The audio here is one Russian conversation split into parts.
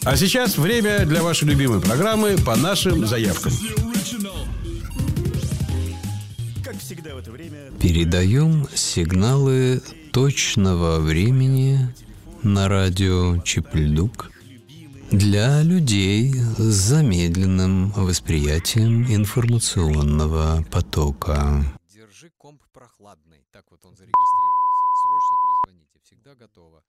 А сейчас время для вашей любимой программы «По нашим заявкам». Передаем сигналы точного времени на радио Чипльдук для людей с замедленным восприятием информационного потока. Держи комп прохладный. Так вот он зарегистрировался. Срочно перезвоните. Всегда готово.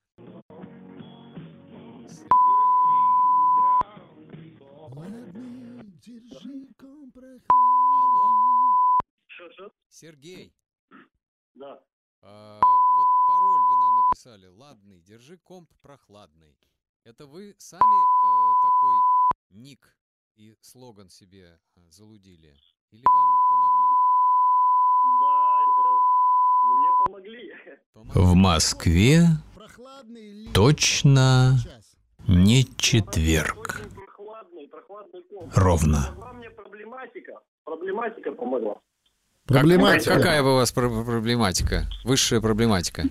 Алло? Что? Сергей. Да. Вот пароль вы нам написали. Ладный, держи комп прохладный. Это вы сами такой ник и слоган себе залудили? Или вам помогли? Да, мне помогли. В Москве точно не четверг. Прохладный комп. Ровно. Помогла мне проблематика помогла. Проблематика. Какая у вас проблематика? Высшая проблематика.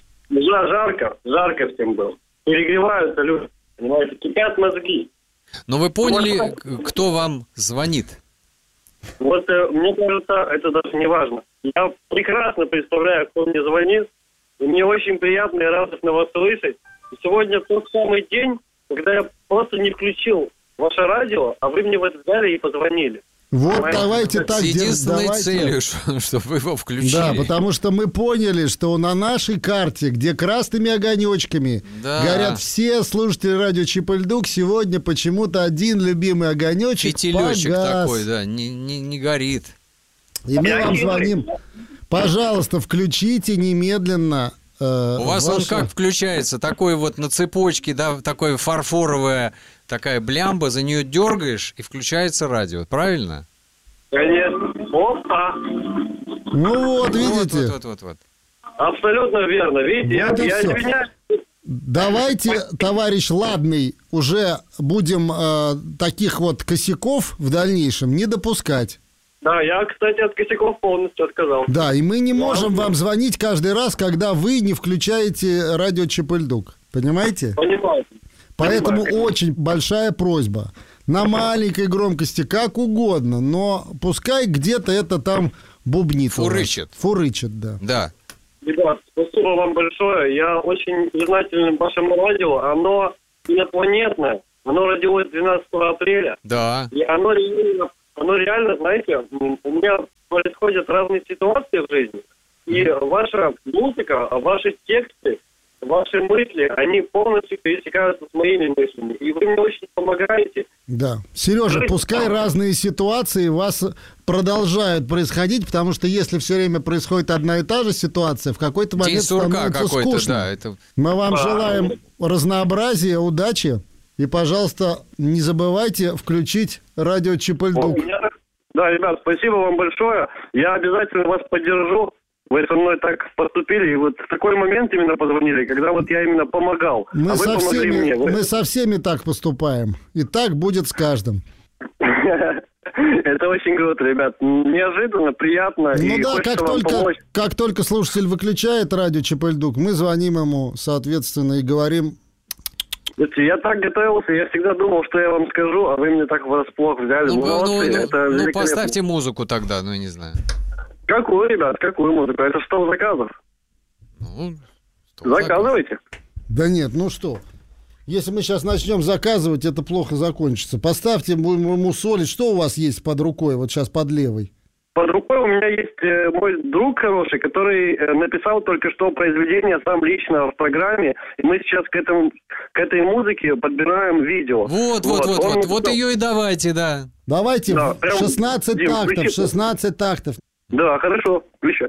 Жарко всем было. Перегреваются люди, понимаете, кипят мозги. Но вы поняли, кто вам звонит? Вот мне кажется, это даже не важно. Я прекрасно представляю, кто мне звонит, и мне очень приятно и радостно вас слышать. И сегодня тот самый день, когда я просто не включил ваше радио, а вы мне вот взяли и позвонили. Вот Понимаете? давайте так С единственной давайте. целью, чтобы вы его включили. Да, потому что мы поняли, что на нашей карте, где красными огонечками горят все слушатели радио Чипльдук, сегодня почему-то один любимый огонечек Фитилечек погас. такой, да, не горит. И мы вам звоним. Пожалуйста, включите немедленно. У вас он как включается? Такой вот на цепочке, да, такой фарфоровая такая блямба, за нее дергаешь, и включается радио, правильно? Конечно. Опа. Ну вот, видите. Вот. Абсолютно верно. Видите, Вот и я всё. извиняюсь. Давайте, товарищ Ладный, уже будем таких вот косяков в дальнейшем не допускать. Да, я, кстати, от косяков полностью отказался. Да, и мы не можем вам звонить каждый раз, когда вы не включаете радио Чипльдук. Понимаете? Понимаете. Поэтому очень большая просьба. На маленькой громкости, как угодно, но пускай где-то это там бубнит. Фурычит. Фурычит, да. Да. Ребят, спасибо вам большое. Я очень признателен вашему радио. Оно инопланетное. Оно родилось 12 апреля. Да. И оно реально, знаете, у меня происходят разные ситуации в жизни. И ваша музыка, ваши тексты, ваши мысли, они полностью пересекаются с моими мыслями. И вы мне очень помогаете. Да. Сережа, пускай разные ситуации у вас продолжают происходить, потому что если все время происходит одна и та же ситуация, в какой-то момент День сурка становится какой-то, скучно. да. Это... Мы вам желаем разнообразия, удачи. И, пожалуйста, не забывайте включить радио Чипльдук. Да, ребят, спасибо вам большое. Я обязательно вас поддержу. Вы со мной так поступили, и вот в такой момент именно позвонили, когда вот я именно помогал. Мы, а вы со помогли всеми, мне. мы со всеми так поступаем. И так будет с каждым. Это очень круто, ребят. Неожиданно, приятно. Ну и да, хочется вам помочь. как только слушатель выключает радио Чипльдук, мы звоним ему, соответственно, и говорим... Я так готовился, я всегда думал, что я вам скажу, а вы мне так врасплох взяли. Ну, поставьте музыку тогда, ну, я не знаю. Какую, ребят, какую музыку? Это 100 заказов. Ну, Заказывайте. Да нет, ну что... Если мы сейчас начнем заказывать, это плохо закончится. Поставьте, будем ему солить. Что у вас есть под рукой, вот сейчас под левой? Под рукой у меня есть мой друг хороший, который написал только что произведение сам лично в программе. И мы сейчас к этой музыке подбираем видео. Вот ее и давайте, да. Давайте Да, 16 Дим, тактов, включи. 16 тактов. Да, хорошо, включай.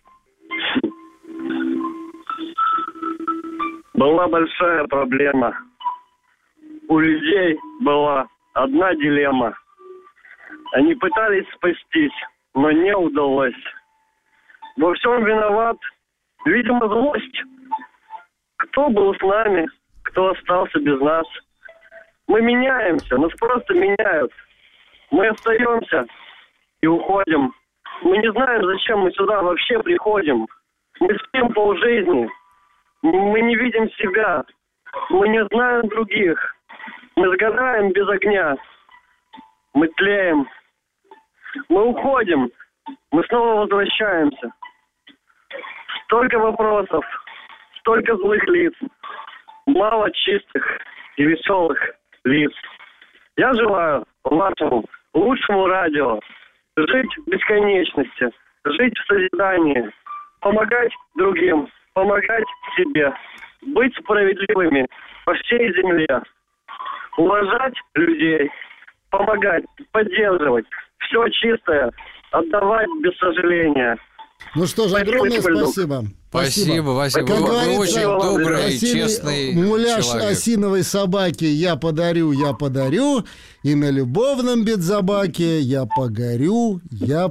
Была большая проблема. У людей была одна дилемма. Они пытались спастись, но не удалось. Во всем виноват, видимо, злость. Кто был с нами, кто остался без нас. Мы меняемся, нас просто меняют. Мы остаемся и уходим. Мы не знаем, зачем мы сюда вообще приходим. Мы спим полжизни. Мы не видим себя. Мы не знаем других. Мы сгораем без огня. Мы тлеем. Мы уходим. Мы снова возвращаемся. Столько вопросов, столько злых лиц. Мало чистых и веселых лиц. Я желаю вашему лучшему радио жить в бесконечности, жить в созидании, помогать другим, помогать себе, быть справедливыми по всей земле, уважать людей, помогать, поддерживать, все чистое, отдавать без сожаления. Ну что ж, огромное спасибо. Спасибо, Вася. Вы очень добрый, честный муляж человек. осиновой собаки я подарю. И на любовном бедзабаке я погорю.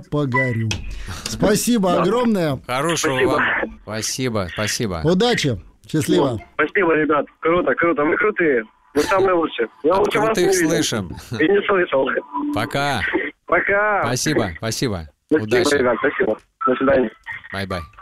Спасибо огромное. Хорошего вам. Спасибо. Удачи. Счастливо. Спасибо, ребят. Круто. Вы крутые. Вы самые лучшие. Я лучше вас не видел. Слышим. И не слышал. Пока. Пока. Спасибо. Спасибо, Удачи. ребят. Спасибо. До свидания. Бай-бай.